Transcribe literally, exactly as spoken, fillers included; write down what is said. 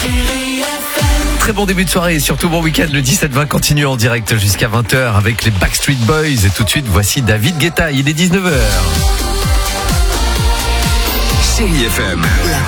Très bon début de soirée et surtout bon week-end. Le dix-sept vingt continue en direct jusqu'à vingt heures avec les Backstreet Boys. Et tout de suite, voici David Guetta. Il est dix-neuf heures. Chérie F M.